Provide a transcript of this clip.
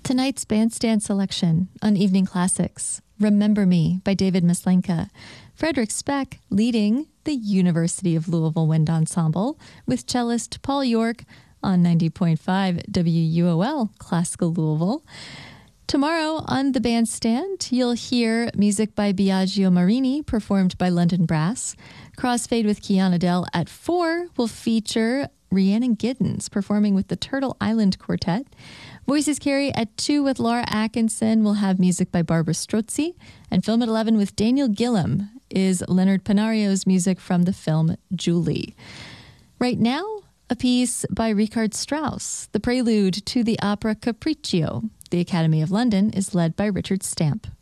Tonight's bandstand selection on Evening Classics: Remember Me by David Maslenka. Frederick Speck leading the University of Louisville Wind Ensemble with cellist Paul York on 90.5 WUOL Classical Louisville. Tomorrow on the bandstand, you'll hear music by Biagio Marini performed by London Brass. Crossfade with Kiana Dell at 4 will feature Rhiannon Giddens performing with the Turtle Island Quartet. Voices Carry at 2 with Laura Atkinson will have music by Barbara Strozzi. And Film at 11 with Daniel Gillam is Leonard Panario's music from the film Julie. Right now, a piece by Richard Strauss, the prelude to the opera Capriccio. The Academy of London is led by Richard Stamp.